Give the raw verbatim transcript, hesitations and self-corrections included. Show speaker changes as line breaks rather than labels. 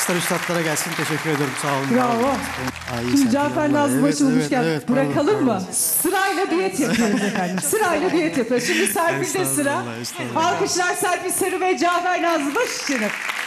alkışlar üstadlara gelsin. Teşekkür ediyorum. Sağ olun.
Bravo.
Ay,
Şimdi Cafer Nazlı başı bulmuşken
evet,
bırakalım
pardon,
mı?
pardon.
Sırayla düet yapıyoruz efendim. Sırayla düet yapıyoruz. Şimdi Serpil'de sıra.
Estağfurullah, estağfurullah.
Alkışlar Serpil Sarı ve Cafer Nazlı başı için.